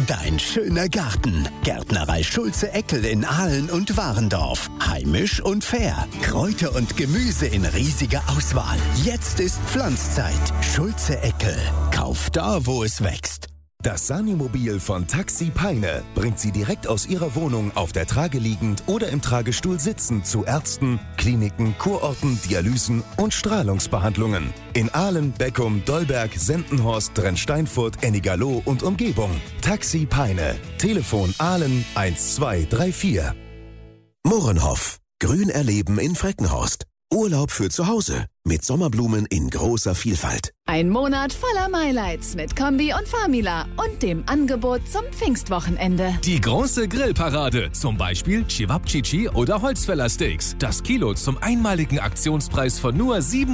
Dein schöner Garten. Gärtnerei Schulze-Eckel in Ahlen und Warendorf. Heimisch und fair. Kräuter und Gemüse in riesiger Auswahl. Jetzt ist Pflanzzeit. Schulze-Eckel. Kauf da, wo es wächst. Das Sani-Mobil von Taxi Peine bringt Sie direkt aus Ihrer Wohnung auf der Trage liegend oder im Tragestuhl sitzend zu Ärzten, Kliniken, Kurorten, Dialysen und Strahlungsbehandlungen. In Ahlen, Beckum, Dolberg, Sendenhorst, Drensteinfurt, Ennigerloh und Umgebung. Taxi Peine. Telefon Ahlen 1234. Mohrenhof. Grün erleben in Freckenhorst. Urlaub für zu Hause mit Sommerblumen in großer Vielfalt. Ein Monat voller Highlights mit Kombi und Famila und dem Angebot zum Pfingstwochenende. Die große Grillparade, zum Beispiel Cevapcici oder Holzfäller Steaks. Das Kilo zum einmaligen Aktionspreis von nur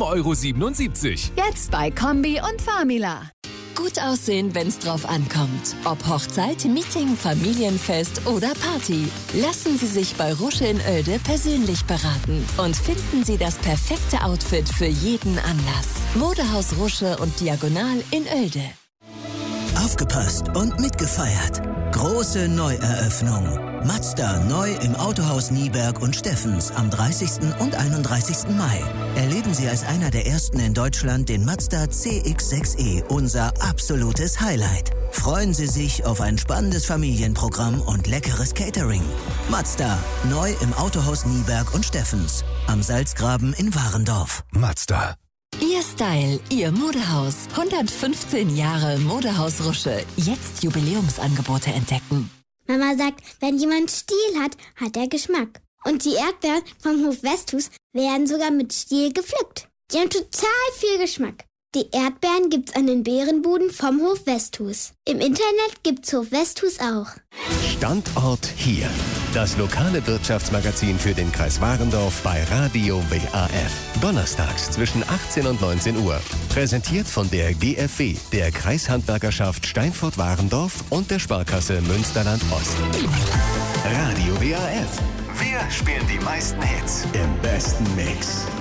7,77 €. Jetzt bei Kombi und Famila. Gut aussehen, wenn's drauf ankommt. Ob Hochzeit, Meeting, Familienfest oder Party. Lassen Sie sich bei Rusche in Oelde persönlich beraten und finden Sie das perfekte Outfit für jeden Anlass. Modehaus Rusche und Diagonal in Oelde. Aufgepasst und mitgefeiert. Große Neueröffnung. Mazda neu im Autohaus Nieberg und Steffens am 30. und 31. Mai. Erleben Sie als einer der ersten in Deutschland den Mazda CX-6e, unser absolutes Highlight. Freuen Sie sich auf ein spannendes Familienprogramm und leckeres Catering. Mazda neu im Autohaus Nieberg und Steffens am Salzgraben in Warendorf. Mazda. Ihr Style, Ihr Modehaus. 115 Jahre Modehaus Rusche. Jetzt Jubiläumsangebote entdecken. Mama sagt, wenn jemand Stiel hat, hat er Geschmack. Und die Erdbeeren vom Hof Westhus werden sogar mit Stiel gepflückt. Die haben total viel Geschmack. Die Erdbeeren gibt's an den Beerenbuden vom Hof Westhus. Im Internet gibt's Hof Westhus auch. Standort hier. Das lokale Wirtschaftsmagazin für den Kreis Warendorf bei Radio WAF. Donnerstags zwischen 18 und 19 Uhr. Präsentiert von der GFW, der Kreishandwerkerschaft Steinfurt-Warendorf und der Sparkasse Münsterland-Ost. Radio WAF. Wir spielen die meisten Hits im besten Mix.